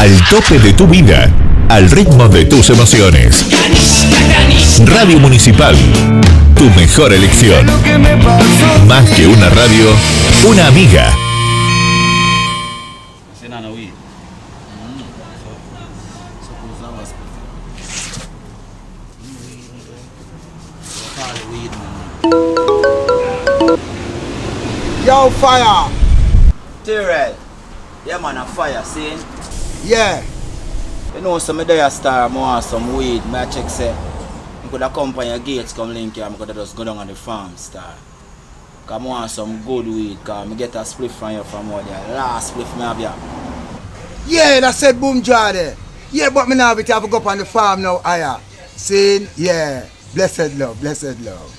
Al tope de tu vida, al ritmo de tus emociones. Radio Municipal, tu mejor elección. Más que una radio, una amiga. Yo, fire! Tyrell, yeah man, a fire, see? Yeah. You know, some day star, I want some weed, I check say, I could have come by your gates, come link here, I could just go down on the farm, star. Because I want some good weed, because I get a spliff from you from all there, last spliff I have here. Yeah, that said boom jar there. Yeah, but me now have to go up on the farm now, higher. See? Yeah. Blessed love, blessed love.